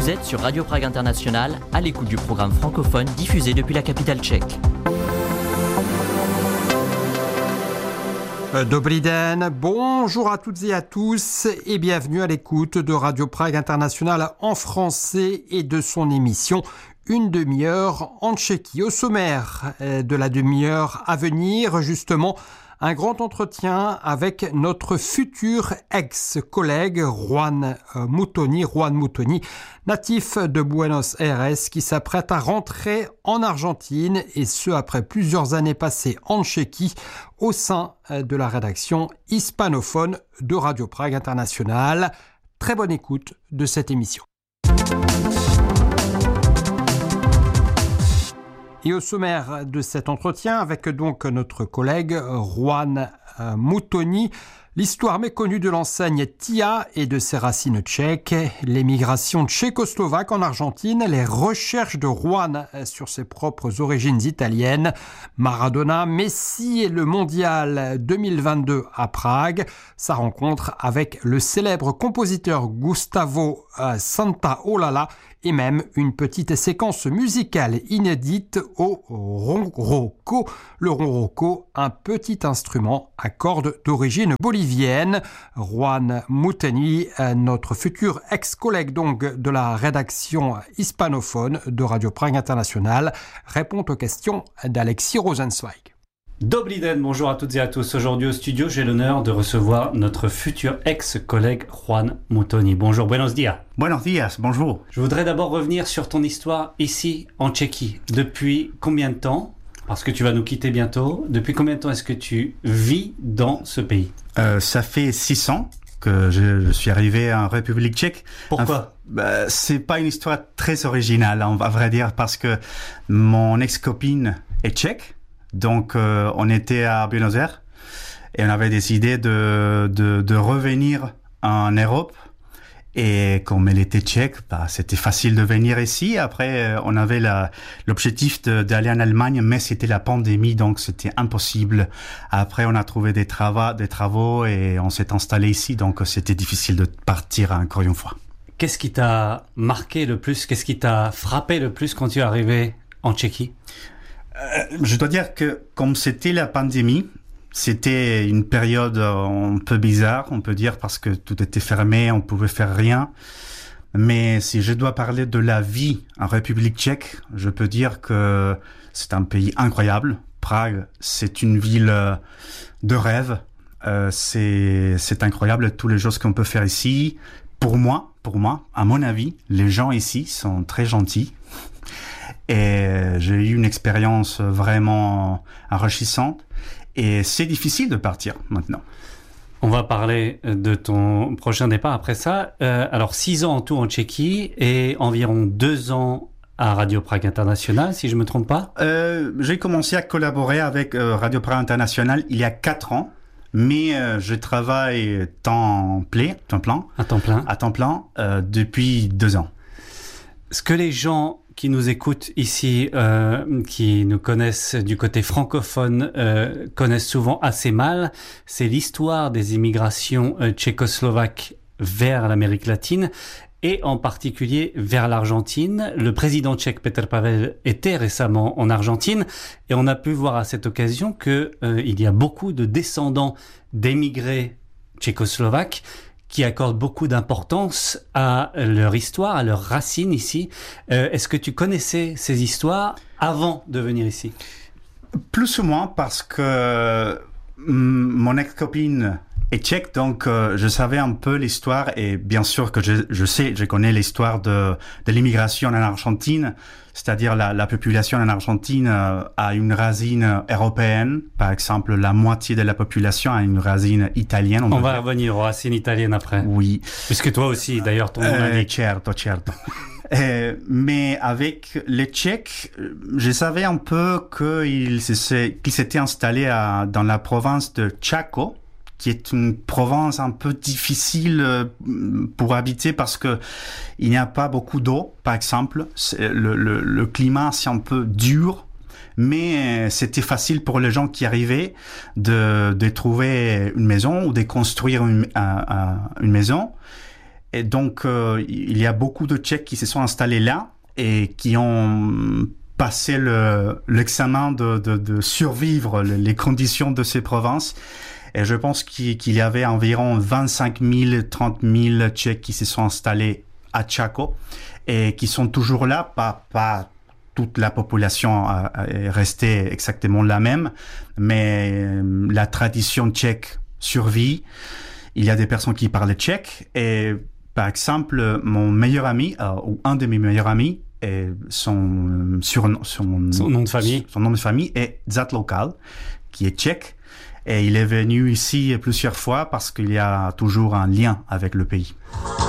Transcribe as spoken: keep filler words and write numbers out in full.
Vous êtes sur Radio Prague International, à l'écoute du programme francophone diffusé depuis la capitale tchèque. Dobrý den, bonjour à toutes et à tous et bienvenue à l'écoute de Radio Prague International en français et de son émission Une demi-heure en Tchéquie. Au sommaire de la demi-heure à venir, justement, un grand entretien avec notre futur ex-collègue Juan Mutoni, Juan Mutoni, natif de Buenos Aires, qui s'apprête à rentrer en Argentine, et ce après plusieurs années passées en Tchéquie, au sein de la rédaction hispanophone de Radio Prague International. Très bonne écoute de cette émission. Et au sommaire de cet entretien, avec donc notre collègue Juan Mutoni, l'histoire méconnue de l'enseigne Tia et de ses racines tchèques, l'émigration tchécoslovaque en Argentine, les recherches de Juan sur ses propres origines italiennes, Maradona, Messi et le mondial deux mille vingt-deux à Prague, sa rencontre avec le célèbre compositeur Gustavo Santaolalla, et même une petite séquence musicale inédite au ronroco. Le ronroco, un petit instrument à cordes d'origine bolivienne. Juan Mutoni, notre futur ex-collègue donc de la rédaction hispanophone de Radio Prague International, répond aux questions d'Alexis Rosenzweig. Dobrý den, bonjour à toutes et à tous. Aujourd'hui au studio, j'ai l'honneur de recevoir notre futur ex-collègue Juan Mutoni. Bonjour, buenos días. Buenos días, bonjour. Je voudrais d'abord revenir sur ton histoire ici en Tchéquie. Depuis combien de temps, parce que tu vas nous quitter bientôt, depuis combien de temps est-ce que tu vis dans ce pays ? euh, Ça fait six ans que je, je suis arrivé en République tchèque. Pourquoi ? Enfin, bah, c'est pas une histoire très originale, on va vrai dire, parce que mon ex-copine est tchèque. Donc, euh, on était à Buenos Aires et on avait décidé de, de, de revenir en Europe. Et comme elle était tchèque, bah, c'était facile de venir ici. Après, on avait la, l'objectif de, d'aller en Allemagne, mais c'était la pandémie, donc c'était impossible. Après, on a trouvé des travaux, des travaux et on s'est installé ici, donc c'était difficile de partir encore une fois. Qu'est-ce qui t'a marqué le plus ? Qu'est-ce qui t'a frappé le plus quand tu es arrivé en Tchéquie ? Euh, je dois dire que comme c'était la pandémie, c'était une période un peu bizarre, on peut dire, parce que tout était fermé, on pouvait faire rien. Mais si je dois parler de la vie en République tchèque, je peux dire que c'est un pays incroyable. Prague, c'est une ville de rêve. Euh, c'est, c'est incroyable toutes les choses qu'on peut faire ici. Pour moi, pour moi, à mon avis, les gens ici sont très gentils. Et j'ai eu une expérience vraiment enrichissante. Et c'est difficile de partir maintenant. On va parler de ton prochain départ après ça. Euh, alors, six ans en tout en Tchéquie et environ deux ans à Radio Prague International, si je ne me trompe pas. Euh, j'ai commencé à collaborer avec euh, Radio Prague International il y a quatre ans. Mais euh, je travaille temps plein, temps plein, à temps plein, à temps plein euh, depuis deux ans. Ce que les gens qui nous écoutent ici, euh, qui nous connaissent du côté francophone, euh, connaissent souvent assez mal, c'est l'histoire des immigrations euh, tchécoslovaques vers l'Amérique latine et en particulier vers l'Argentine. Le président tchèque Petr Pavel était récemment en Argentine et on a pu voir à cette occasion que euh, il y a beaucoup de descendants d'émigrés tchécoslovaques qui accordent beaucoup d'importance à leur histoire, à leurs racines ici. Euh, est-ce que tu connaissais ces histoires avant de venir ici ? Plus ou moins, parce que mon ex-copine est tchèque, donc euh, je savais un peu l'histoire, et bien sûr que je, je sais, je connais l'histoire de, de l'immigration en Argentine, c'est-à-dire la, la population en Argentine euh, a une racine européenne. Par exemple, la moitié de la population a une racine italienne. On, on va dire. Revenir aux racines italiennes après. Oui. Puisque toi aussi, d'ailleurs, ton nom euh, l'indique. Certo, certo. euh, mais avec les Tchèques, je savais un peu qu'ils s'étaient installés à, dans la province de Chaco, qui est une province un peu difficile pour habiter parce que il n'y a pas beaucoup d'eau, par exemple. Le, le, le climat, c'est un peu dur, mais c'était facile pour les gens qui arrivaient de, de trouver une maison ou de construire une, une maison. Et donc, euh, il y a beaucoup de Tchèques qui se sont installés là et qui ont passé le, l'examen de, de, de survivre les conditions de ces provinces. Et je pense qu'il, qu'il y avait environ vingt-cinq mille, trente mille Tchèques qui se sont installés à Chaco et qui sont toujours là, pas, pas toute la population est restée exactement la même, mais la tradition tchèque survit. Il y a des personnes qui parlent tchèque et, par exemple, mon meilleur ami, euh, ou un de mes meilleurs amis, et son, surnom, son, son nom de famille, son nom de famille est Zatlokal, qui est tchèque. Et il est venu ici plusieurs fois parce qu'il y a toujours un lien avec le pays.